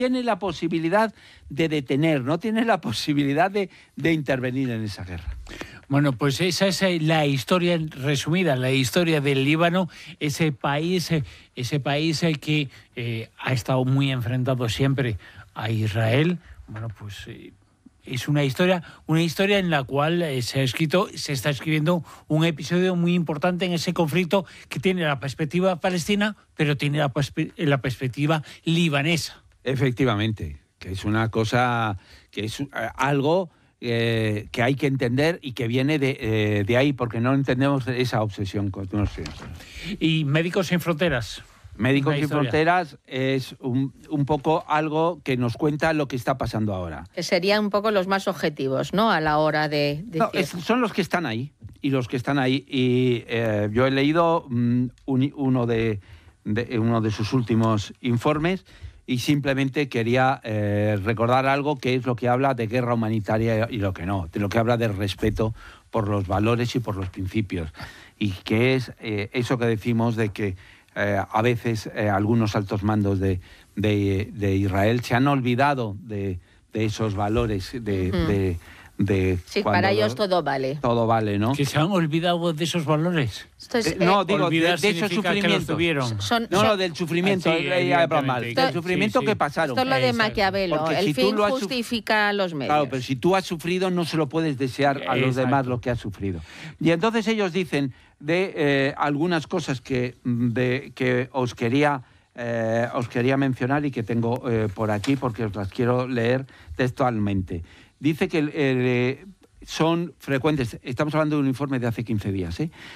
tiene la posibilidad de detener, no tiene la posibilidad de intervenir en esa guerra. Bueno, pues esa es la historia resumida, la historia del Líbano, ese país que ha estado muy enfrentado siempre a Israel. Bueno, pues es una historia en la cual se está escribiendo un episodio muy importante en ese conflicto que tiene la perspectiva palestina, pero tiene la perspectiva libanesa. Efectivamente, que es una cosa, que es algo que hay que entender y que viene de ahí, porque no entendemos esa obsesión con nosotros. Y Médicos Sin Fronteras. Médicos Sin Fronteras es un poco algo que nos cuenta lo que está pasando ahora. Que serían un poco los más objetivos, ¿no? A la hora de no, son los que están ahí. Y los que están ahí. Y yo he leído uno de sus últimos informes y simplemente quería recordar algo que es lo que habla de guerra humanitaria y lo que no. De lo que habla del respeto por los valores y por los principios. Y que es eso que decimos de que a veces algunos altos mandos de Israel se han olvidado de esos valores sí, para ellos todo vale. Todo vale, ¿no? ¿Que se han olvidado de esos valores? No, digo, de esos sufrimientos. Del sufrimiento. Del sufrimiento que pasaron. Esto es lo de Maquiavelo. Porque el si fin justifica los medios. Claro, pero si tú has sufrido, no se lo puedes desear a los demás lo que has sufrido. Y entonces ellos dicen de algunas cosas que os quería mencionar y que tengo por aquí porque os las quiero leer textualmente. Dice que son frecuentes, estamos hablando de un informe de hace 15 días,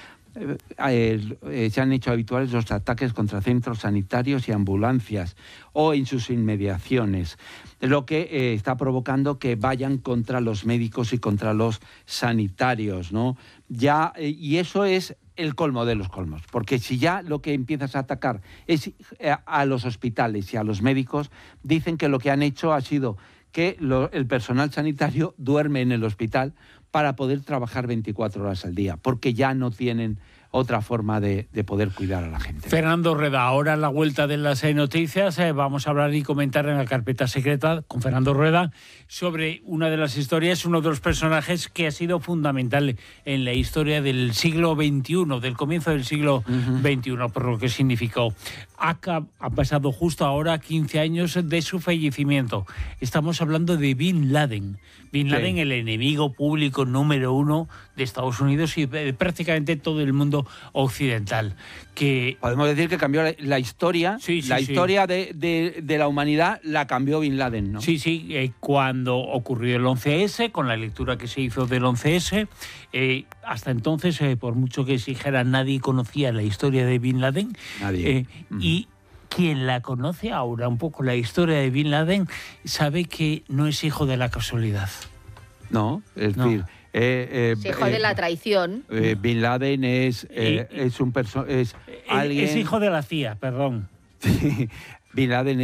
se han hecho habituales los ataques contra centros sanitarios y ambulancias o en sus inmediaciones, lo que está provocando que vayan contra los médicos y contra los sanitarios, ¿no? Y eso es el colmo de los colmos, porque si ya lo que empiezas a atacar es a los hospitales y a los médicos, dicen que lo que han hecho ha sido que el personal sanitario duerme en el hospital para poder trabajar 24 horas al día, porque ya no tienen otra forma de poder cuidar a la gente. Fernando Rueda, ahora a la vuelta de las noticias vamos a hablar y comentar en la carpeta secreta con Fernando Rueda sobre una de las historias, uno de los personajes que ha sido fundamental en la historia del siglo XXI, del comienzo del siglo XXI, por lo que significó. Ha pasado justo ahora 15 años de su fallecimiento. Estamos hablando de Bin Laden. Bin Laden, el enemigo público número 1 de Estados Unidos y de prácticamente todo el mundo occidental. Que podemos decir que cambió la historia, historia de la humanidad la cambió Bin Laden, ¿no? Sí, cuando ocurrió el 11S, con la lectura que se hizo del 11S, hasta entonces, por mucho que se dijera, nadie conocía la historia de Bin Laden. Nadie. Y quien la conoce ahora, un poco la historia de Bin Laden, sabe que no es hijo de la casualidad. No, es decir... hijo de la traición. Bin Laden es alguien... Es hijo de la CIA, perdón. Bin Laden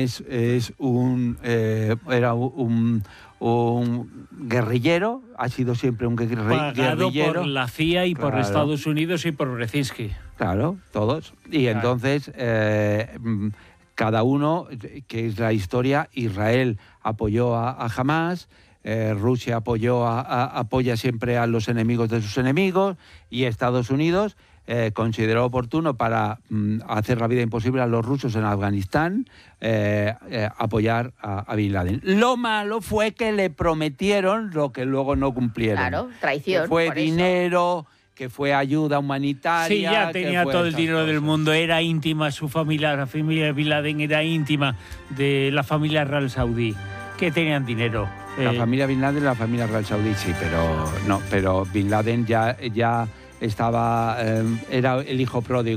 era un guerrillero, ha sido siempre un guerrillero. Pagado por la CIA y por Estados Unidos y por Brzezinski. Claro, todos. Y entonces, cada uno, que es la historia, Israel apoyó a Hamas, Rusia apoya siempre a los enemigos de sus enemigos, y Estados Unidos consideró oportuno para hacer la vida imposible a los rusos en Afganistán apoyar a Bin Laden. Lo malo fue que le prometieron lo que luego no cumplieron. Claro, traición. Que fue dinero, que fue ayuda humanitaria. Sí, ya tenía todo el dinero del mundo, era íntima su familia, la familia de Bin Laden era íntima de la familia real saudí, que tenían dinero. La familia Bin Laden, la familia real saudí, sí, pero Bin Laden ya estaba, era el hijo pródigo.